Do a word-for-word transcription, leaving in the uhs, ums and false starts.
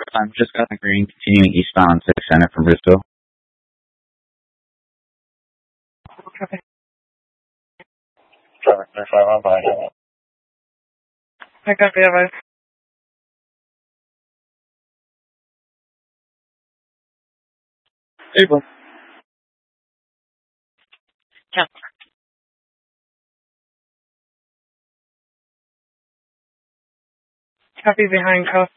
I'm just got the green, continuing eastbound six Center from Bristol. Copy. Traffic three five one behind you. I copy, advise. April. Yeah. Copy behind coast.